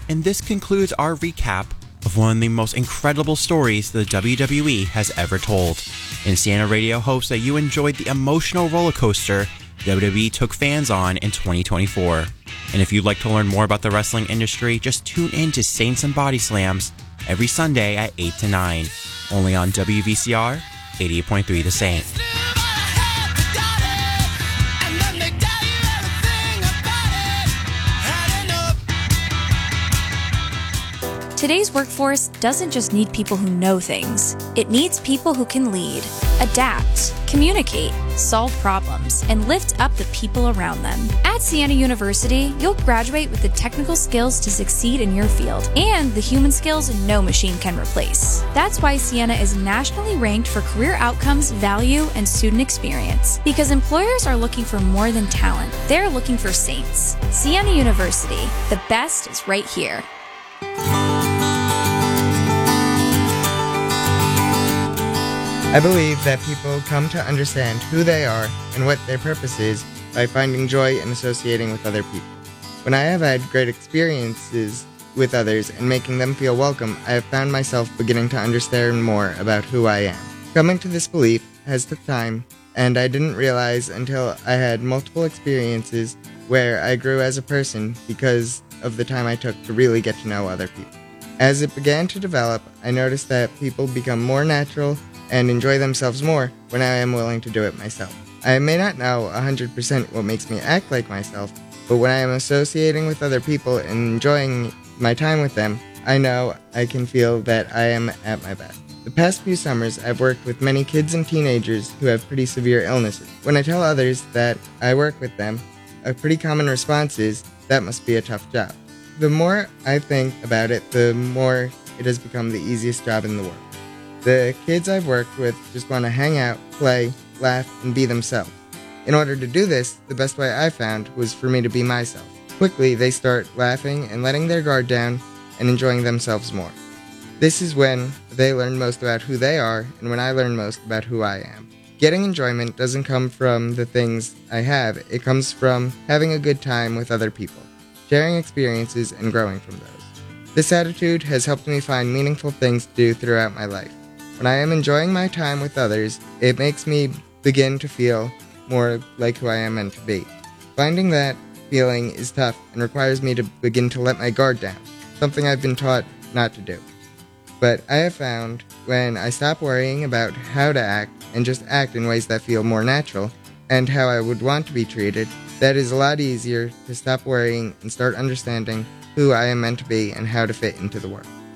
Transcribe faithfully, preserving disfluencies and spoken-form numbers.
And this concludes our recap of one of the most incredible stories the W W E has ever told. And Sienna Radio hopes that you enjoyed the emotional roller coaster W W E took fans on in twenty twenty-four. And if you'd like to learn more about the wrestling industry, just tune in to Saints and Body Slams every Sunday at eight to nine, only on W V C R eighty-eight point three The Saint. Today's workforce doesn't just need people who know things. It needs people who can lead, adapt, communicate, solve problems, and lift up the people around them. At Siena University, you'll graduate with the technical skills to succeed in your field and the human skills no machine can replace. That's why Siena is nationally ranked for career outcomes, value, and student experience. Because employers are looking for more than talent. They're looking for saints. Siena University. The best is right here. I believe that people come to understand who they are and what their purpose is by finding joy in associating with other people. When I have had great experiences with others and making them feel welcome, I have found myself beginning to understand more about who I am. Coming to this belief has took time, and I didn't realize until I had multiple experiences where I grew as a person because of the time I took to really get to know other people. As it began to develop, I noticed that people become more natural and enjoy themselves more when I am willing to do it myself. I may not know one hundred percent what makes me act like myself, but when I am associating with other people and enjoying my time with them, I know I can feel that I am at my best. The past few summers, I've worked with many kids and teenagers who have pretty severe illnesses. When I tell others that I work with them, a pretty common response is, "That must be a tough job." The more I think about it, the more it has become the easiest job in the world. The kids I've worked with just want to hang out, play, laugh, and be themselves. In order to do this, the best way I found was for me to be myself. Quickly, they start laughing and letting their guard down and enjoying themselves more. This is when they learn most about who they are and when I learn most about who I am. Getting enjoyment doesn't come from the things I have, it comes from having a good time with other people, sharing experiences, and growing from those. This attitude has helped me find meaningful things to do throughout my life. When I am enjoying my time with others, it makes me begin to feel more like who I am meant to be. Finding that feeling is tough and requires me to begin to let my guard down, something I've been taught not to do. But I have found when I stop worrying about how to act and just act in ways that feel more natural and how I would want to be treated, that is a lot easier to stop worrying and start understanding who I am meant to be and how to fit into the world.